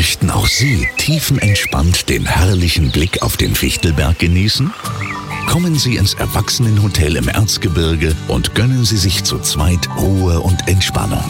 Möchten auch Sie tiefenentspannt den herrlichen Blick auf den Fichtelberg genießen? Kommen Sie ins Erwachsenenhotel im Erzgebirge und gönnen Sie sich zu zweit Ruhe und Entspannung.